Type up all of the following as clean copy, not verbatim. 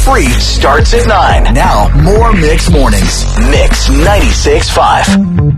free starts at 9. Now, more Mix Mornings. Mix 96.5.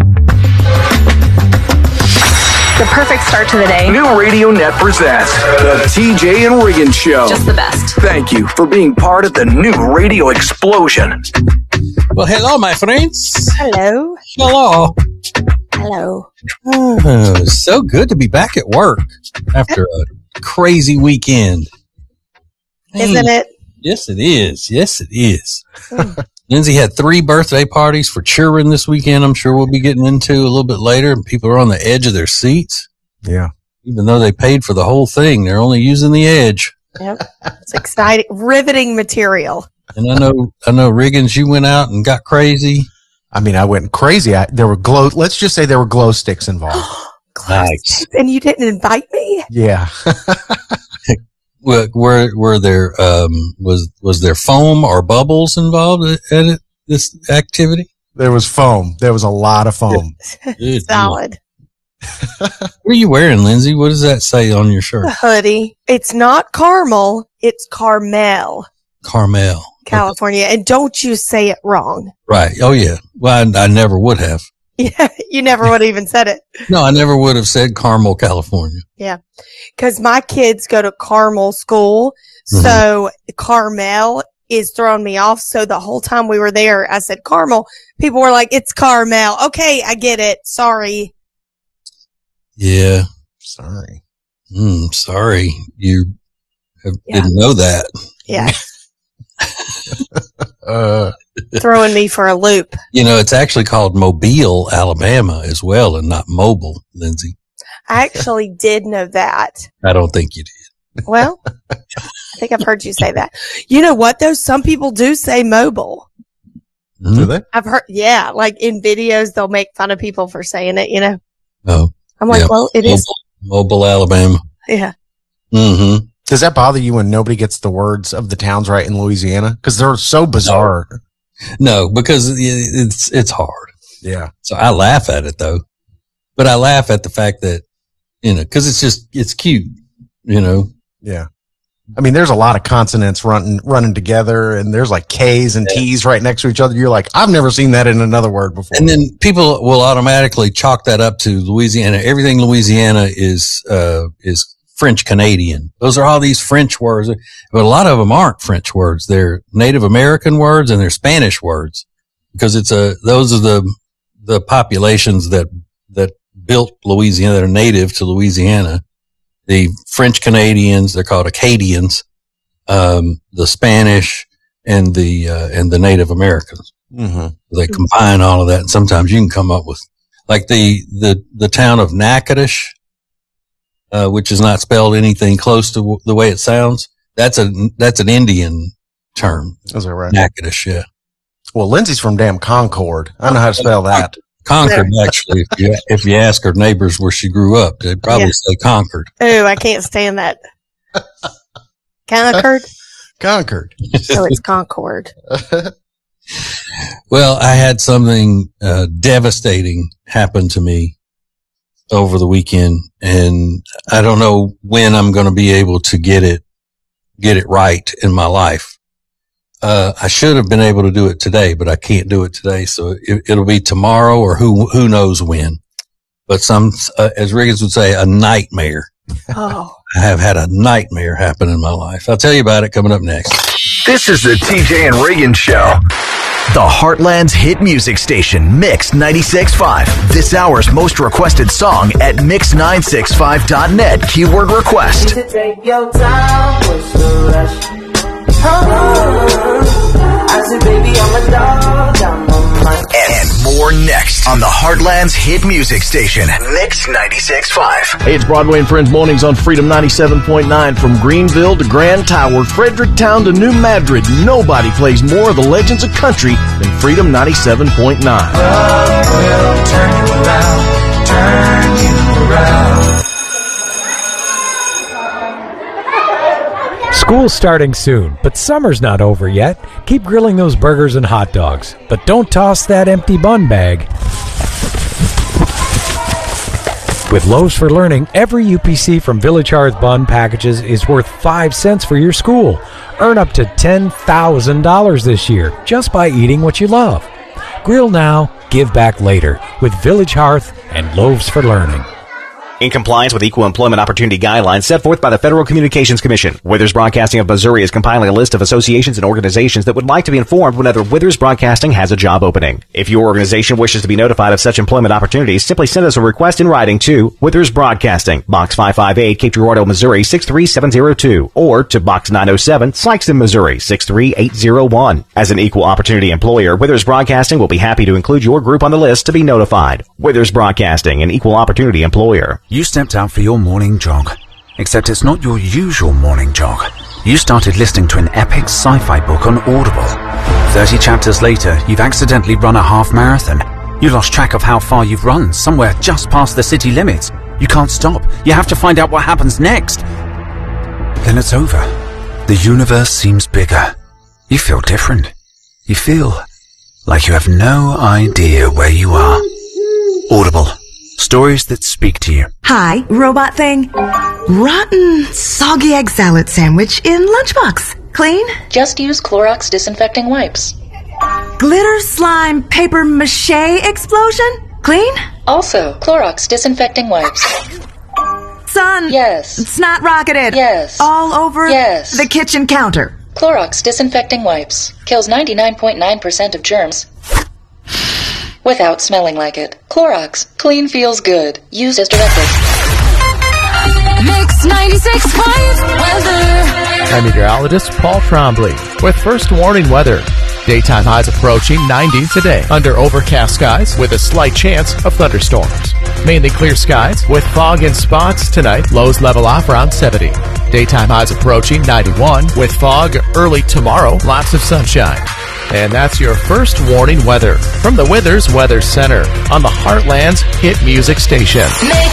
The perfect start to the day. New Radio Net presents the TJ and Regan Show. Just the best. Thank you for being part of the new radio explosion. Well, hello, my friends. Hello. Hello. Hello. Oh, so good to be back at work after a crazy weekend. Isn't it? Yes, it is. Yes, it is. Lindsay had 3 birthday parties for children this weekend. I'm sure we'll be getting into a little bit later. And people are on the edge of their seats. Yeah. Even though they paid for the whole thing, they're only using the edge. Yep. It's exciting. Riveting material. And I know, Riggins, you went out and got crazy. I mean, I went crazy. Let's just say there were glow sticks involved. Nice. And you didn't invite me? Yeah. Were there was there foam or bubbles involved at this activity? There was foam. There was a lot of foam. Solid. What are you wearing, Lindsay? What does that say on your shirt? A hoodie. It's not caramel. It's Carmel, California. And don't you say it wrong. Right. Oh, yeah. Well, I never would have. Yeah, you never would have even said it. No, I never would have said Carmel, California. Yeah, because my kids go to Carmel school, so Carmel is throwing me off. So the whole time we were there, I said Carmel. People were like, "It's Carmel." Okay, I get it. Sorry. Yeah. Sorry. Sorry. You didn't know that. Yeah. Throwing me for a loop. You know, it's actually called Mobile, Alabama as well, and not Mobile, Lindsay. I actually did know that. I don't think you did. Well, I think I've heard you say that. You know what, though? Some people do say mobile. Do they? I've heard, yeah, like in videos, they'll make fun of people for saying it, you know? Oh. I'm like, well, it is. Mobile, Alabama. Yeah. Mm-hmm. Does that bother you when nobody gets the words of the towns right in Louisiana? Because they're so bizarre. No, because it's hard. Yeah. So I laugh at it though, but I laugh at the fact that, cause it's cute, Yeah. I mean, there's a lot of consonants running together, and there's like K's and T's right next to each other. You're like, I've never seen that in another word before. And then people will automatically chalk that up to Louisiana. Everything Louisiana is French Canadian. Those are all these French words, but a lot of them aren't French words. They're Native American words and they're Spanish words, because those are the populations that built Louisiana, that are native to Louisiana. The French Canadians, they're called Acadians, the Spanish and the Native Americans. Mm-hmm. They combine all of that. And sometimes you can come up with like the town of Natchitoches, which is not spelled anything close to the way it sounds. That's an Indian term. Is that right? Natchitoches, yeah. Well, Lindsay's from damn Concord. I know how to spell that. Concord, actually. If you ask her neighbors where she grew up, they'd probably say Concord. Oh, I can't stand that. Concord? Concord. So it's Concord. Well, I had something devastating happen to me over the weekend, and I don't know when I'm going to be able to get it right in my life. I should have been able to do it today, but I can't do it today. So it'll be tomorrow or who knows when, but as Riggins would say, a nightmare. Oh, I have had a nightmare happen in my life. I'll tell you about it coming up next. This is the TJ and Regan Show. The Heartland's hit music station, Mix 96.5. This hour's most requested song at mix965.net. Keyword request. Take your time, what's the rush? I said, baby, I'm a dog, I'm on my... And more next on the Heartland's hit music station, Mix 96.5. Hey, it's Broadway and Friends Mornings on Freedom 97.9. From Greenville to Grand Tower, Fredericktown to New Madrid, nobody plays more of the legends of country than Freedom 97.9. Love will turn you around, turn you around. School's starting soon, but summer's not over yet. Keep grilling those burgers and hot dogs, but don't toss that empty bun bag. With Loaves for Learning, every UPC from Village Hearth Bun packages is worth 5 cents for your school. Earn up to $10,000 this year just by eating what you love. Grill now, give back later with Village Hearth and Loaves for Learning. In compliance with Equal Employment Opportunity Guidelines set forth by the Federal Communications Commission, Withers Broadcasting of Missouri is compiling a list of associations and organizations that would like to be informed whenever Withers Broadcasting has a job opening. If your organization wishes to be notified of such employment opportunities, simply send us a request in writing to Withers Broadcasting, Box 558, Cape Girardeau, Missouri 63702, or to Box 907, Sikeston, Missouri 63801. As an equal opportunity employer, Withers Broadcasting will be happy to include your group on the list to be notified. Withers Broadcasting, an equal opportunity employer. You stepped out for your morning jog, except it's not your usual morning jog. You started listening to an epic sci-fi book on Audible. 30 chapters later, you've accidentally run a half marathon. You lost track of how far you've run, somewhere just past the city limits. You can't stop. You have to find out what happens next. Then it's over. The universe seems bigger. You feel different. You feel like you have no idea where you are. Audible. Stories that speak to you. Hi, robot thing. Rotten, soggy egg salad sandwich in lunchbox. Clean? Just use Clorox disinfecting wipes. Glitter slime paper mache explosion? Clean? Also, Clorox disinfecting wipes. Sun. Yes. Snot rocketed. Yes. All over yes. the kitchen counter. Clorox disinfecting wipes. Kills 99.9% of germs. Without smelling like it. Clorox. Clean feels good. Used as directed. Mix 96.5 weather. I'm meteorologist Paul Trombley with first warning weather. Daytime highs approaching 90 today under overcast skies with a slight chance of thunderstorms. Mainly clear skies with fog in spots tonight. Lows level off around 70. Daytime highs approaching 91 with fog early tomorrow. Lots of sunshine. And that's your first warning weather from the Withers Weather Center on the Heartland's hit music station. Mix